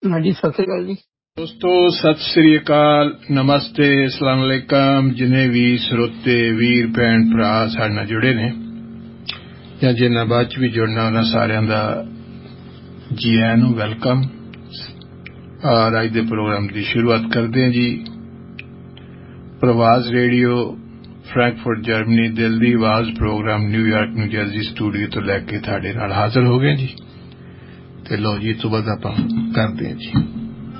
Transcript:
हाँ जी, सत श्री अकाल जी दोस्तों, सत श्री अकाल, नमस्ते, अस्सलाम वालेकुम। जिन्हें भी श्रोते वीर भैन भरा साडे नाल जुड़े ने या जिन्हां बाद च भी जुड़ना उन्हां सारियां दा जी आयां नूं वेलकम। और अज दे प्रोग्राम की शुरुआत करते हैं जी। प्रवास रेडियो फ्रैंकफर्ट जर्मनी दिल दी आवाज़ programme New York new Jersey studio तो लैके तुहाडे नाल हाजिर हो गए जी। ते लो जी, तो बाद आपां करते हैं जी।